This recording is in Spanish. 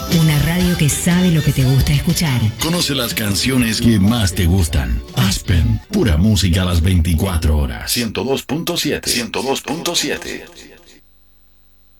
Una radio que sabe lo que te gusta escuchar. Conoce las canciones que más te gustan. Aspen, pura música a las 24 horas. 102.7. 102.7.